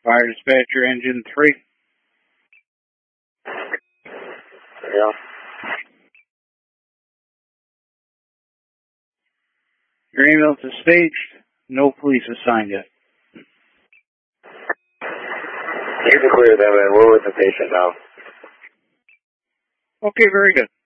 Fire dispatcher, engine 3. Yeah. Your ambulance is staged. No police assigned yet. You can clear them, and we're with the patient now. Okay, very good.